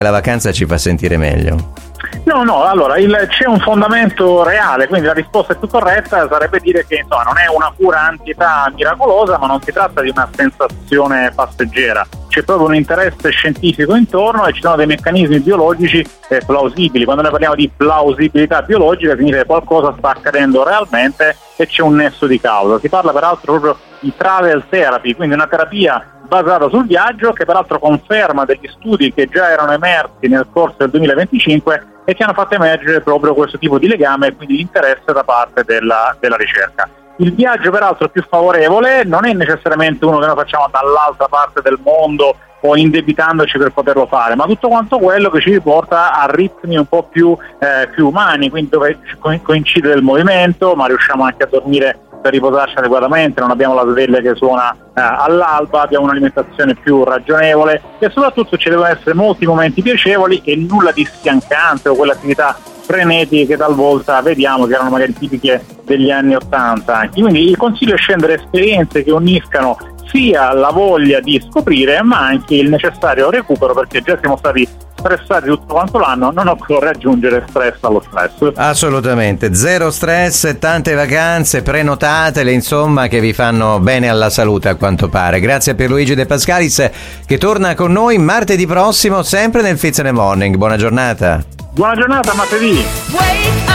la vacanza ci fa sentire meglio. No, allora c'è un fondamento reale, quindi la risposta più corretta sarebbe dire che insomma non è una cura anti-età miracolosa, ma non si tratta di una sensazione passeggera, c'è proprio un interesse scientifico intorno e ci sono dei meccanismi biologici plausibili. Quando noi parliamo di plausibilità biologica significa che qualcosa sta accadendo realmente e c'è un nesso di causa. Si parla peraltro proprio di travel therapy, quindi una terapia basata sul viaggio, che peraltro conferma degli studi che già erano emersi nel corso del 2025 e che hanno fatto emergere proprio questo tipo di legame e quindi di interesse da parte della ricerca. Il viaggio peraltro più favorevole non è necessariamente uno che noi facciamo dall'altra parte del mondo o indebitandoci per poterlo fare, ma tutto quanto quello che ci riporta a ritmi un po' più umani, quindi dove coincide il movimento, ma riusciamo anche a dormire per riposarci adeguatamente, non abbiamo la sveglia che suona all'alba, abbiamo un'alimentazione più ragionevole e soprattutto ci devono essere molti momenti piacevoli e nulla di sfiancante o quelle attività frenetiche che talvolta vediamo che erano magari tipiche degli anni '80. Quindi il consiglio è scendere esperienze che uniscano sia la voglia di scoprire ma anche il necessario recupero, perché già siamo stati stressati tutto quanto l'anno, non occorre aggiungere stress allo stress. Assolutamente, zero stress, tante vacanze, prenotatele, insomma, che vi fanno bene alla salute a quanto pare. Grazie a Pierluigi De Pascalis, che torna con noi martedì prossimo sempre nel Fizz in the Morning. Buona giornata. Buona giornata, martedì.